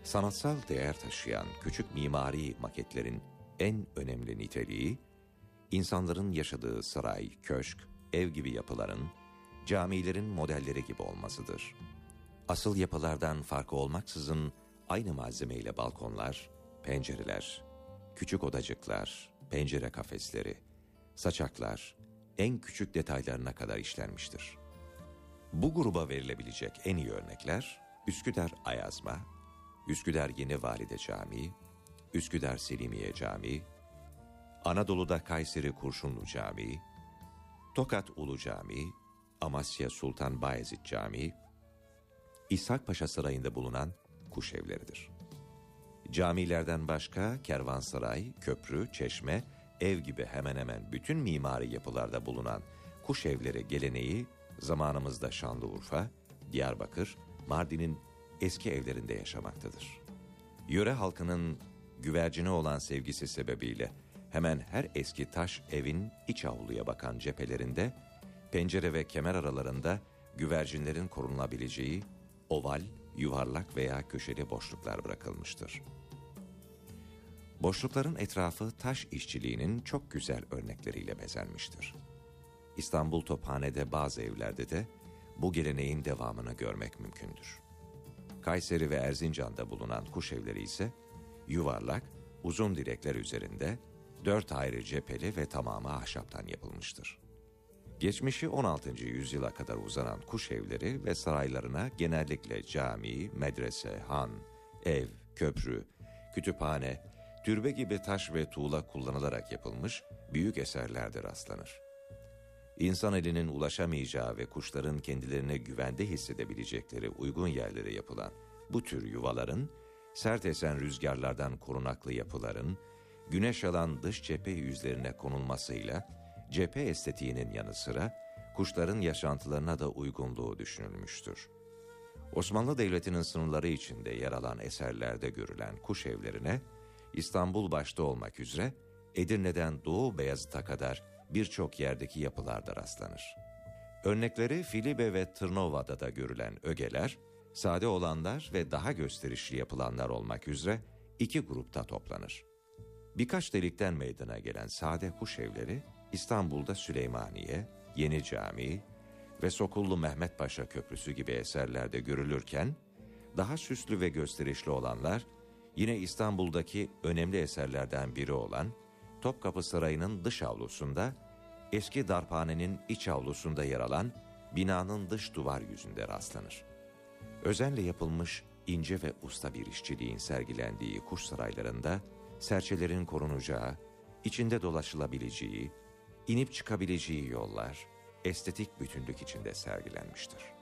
Sanatsal değer taşıyan küçük mimari maketlerin en önemli niteliği, insanların yaşadığı saray, köşk, ev gibi yapıların, camilerin modelleri gibi olmasıdır. Asıl yapılardan farkı olmaksızın aynı malzemeyle balkonlar, pencereler, küçük odacıklar, pencere kafesleri, saçaklar, en küçük detaylarına kadar işlenmiştir. Bu gruba verilebilecek en iyi örnekler Üsküdar Ayazma, Üsküdar Yeni Valide Camii, Üsküdar Selimiye Camii, Anadolu'da Kayseri Kurşunlu Camii, Tokat Ulu Camii, Amasya Sultan Bayezid Camii, İshak Paşa Sarayı'nda bulunan kuş evleridir. Camilerden başka kervansaray, köprü, çeşme, ev gibi hemen hemen bütün mimari yapılarda bulunan kuş evleri geleneği zamanımızda Şanlıurfa, Diyarbakır, Mardin'in eski evlerinde yaşamaktadır. Yöre halkının güvercine olan sevgisi sebebiyle hemen her eski taş evin iç avluya bakan cephelerinde, pencere ve kemer aralarında güvercinlerin korunabileceği oval, yuvarlak veya köşeli boşluklar bırakılmıştır. Boşlukların etrafı taş işçiliğinin çok güzel örnekleriyle bezenmiştir. İstanbul Tophane'de bazı evlerde de bu geleneğin devamını görmek mümkündür. Kayseri ve Erzincan'da bulunan kuş evleri ise yuvarlak, uzun direkler üzerinde 4 ayrı cepheli ve tamamı ahşaptan yapılmıştır. Geçmişi 16. yüzyıla kadar uzanan kuş evleri ve saraylarına genellikle cami, medrese, han, ev, köprü, kütüphane, türbe gibi taş ve tuğla kullanılarak yapılmış büyük eserlerde rastlanır. İnsan elinin ulaşamayacağı ve kuşların kendilerine güvende hissedebilecekleri uygun yerlere yapılan bu tür yuvaların, sert esen rüzgarlardan korunaklı yapıların, güneş alan dış cephe yüzlerine konulmasıyla cephe estetiğinin yanı sıra kuşların yaşantılarına da uygunluğu düşünülmüştür. Osmanlı Devleti'nin sınırları içinde yer alan eserlerde görülen kuş evlerine, İstanbul başta olmak üzere Edirne'den Doğu Beyazıt'a kadar birçok yerdeki yapılarda rastlanır. Örnekleri Filibe ve Tırnova'da da görülen ögeler, sade olanlar ve daha gösterişli yapılanlar olmak üzere iki grupta toplanır. Birkaç delikten meydana gelen sade kuş evleri, İstanbul'da Süleymaniye, Yeni Cami ve Sokullu Mehmet Paşa Köprüsü gibi eserlerde görülürken, daha süslü ve gösterişli olanlar, yine İstanbul'daki önemli eserlerden biri olan Topkapı Sarayı'nın dış avlusunda, eski darphanenin iç avlusunda yer alan binanın dış duvar yüzünde rastlanır. Özenle yapılmış ince ve usta bir işçiliğin sergilendiği kuş saraylarında, serçelerin korunacağı, içinde dolaşılabileceği, inip çıkabileceği yollar, estetik bütünlük içinde sergilenmiştir.